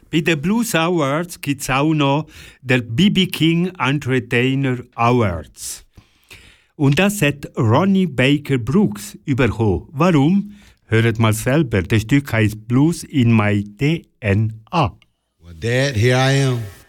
Bei den Blues Awards gibt es auch noch den B.B. King Entertainer Awards. Und das hat Ronnie Baker Brooks bekommen. Warum? Hört mal selber. Das Stück heißt Blues in My DNA. Well, Dad, here I am.